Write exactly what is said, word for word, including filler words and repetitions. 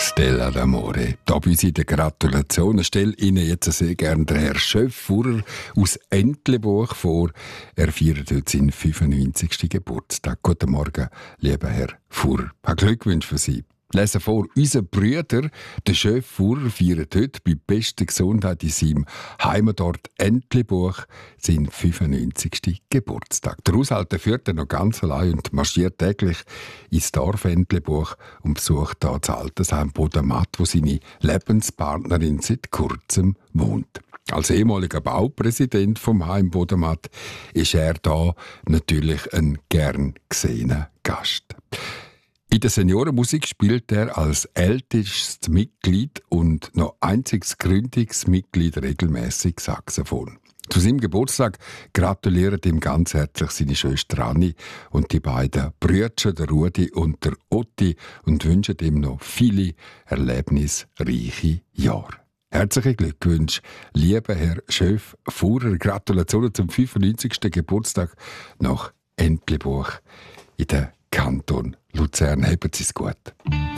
Stella d'Amore. Da bei uns in der Gratulation stelle ich Ihnen jetzt sehr gerne den Herrn Schöff-Furrer aus Entlebuch vor. Er feiert heute seinen fünfundneunzigsten Geburtstag. Guten Morgen, lieber Herr Furrer. Ein Glückwunsch für Sie. Lesen vor, unser Brüder, der Schöff-Furrer, feiert heute bei bester Gesundheit in seinem Heimatort Entlebuch seinen fünfundneunzigsten Geburtstag. Der Haushalt führt er noch ganz allein und marschiert täglich ins Dorf Entlebuch und besucht da das Altersheim Bodenmatt, wo seine Lebenspartnerin seit kurzem wohnt. Als ehemaliger Baupräsident vom Heim Bodenmatt ist er da natürlich ein gern gesehener Gast. In der Seniorenmusik spielt er als ältestes Mitglied und noch einziges Gründungsmitglied regelmäßig Saxophon. Zu seinem Geburtstag gratulieren ihm ganz herzlich seine Schwester Anni und die beiden Brüder, der Rudi und der Otti, und wünschen ihm noch viele erlebnisreiche Jahre. Herzlichen Glückwunsch, lieber Herr Schöff-Furrer. Gratulationen zum fünfundneunzigsten Geburtstag nach Entlebuch in der Kanton Luzern. Haben Sie es gut.